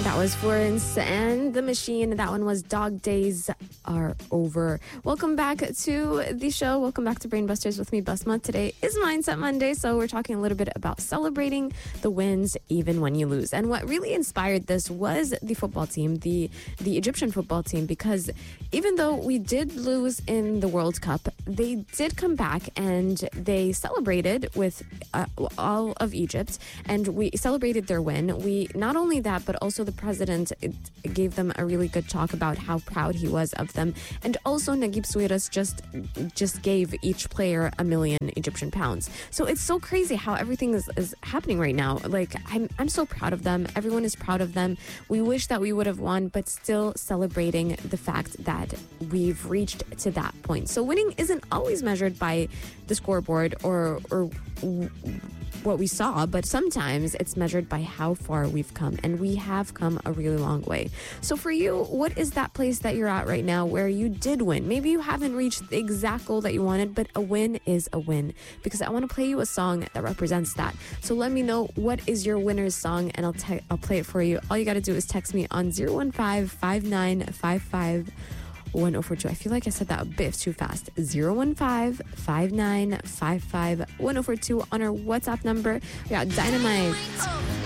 That was Florence and the Machine. That one was Dog Days Are Over. Welcome back to the show. Welcome back to Brainbusters with me, Basma. Today is Mindset Monday, so we're talking a little bit about celebrating the wins even when you lose. And what really inspired this was the football team, the Egyptian football team, because even though we did lose in the World Cup, they did come back and they celebrated with all of Egypt, and we celebrated their win. We not only that, but also the president gave them a really good talk about how proud he was of them. And also Naguib Sawiris just gave each player £1 million Egyptian pounds. So it's so crazy how everything is happening right now. Like, I'm so proud of them. Everyone is proud of them. We wish that we would have won, but still celebrating the fact that we've reached to that point. So winning isn't always measured by the scoreboard or what we saw, but sometimes it's measured by how far we've come, and we have come a really long way. So for you, what is that place that you're at right now where you did win? Maybe you haven't reached the exact goal that you wanted, but a win is a win, because I want to play you a song that represents that. So let me know what is your winner's song, and I'll play it for you. All you got to do is text me on 015-5955 1042. I feel like I said that a bit too fast. 015-5955 1042 on our WhatsApp number. We got Dynamite.